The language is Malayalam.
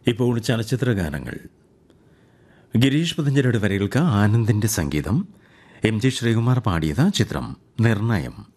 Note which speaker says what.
Speaker 1: ഇപ്പോൾ ചലച്ചിത്ര ഗാനങ്ങൾ. ഗിരീഷ് പുതഞ്ചേരിയുടെ വരികൾക്ക് ആനന്ദിന്റെ സംഗീതം. എം ജി ശ്രീകുമാർ പാടിയത്. ചിത്രം നിർണയം.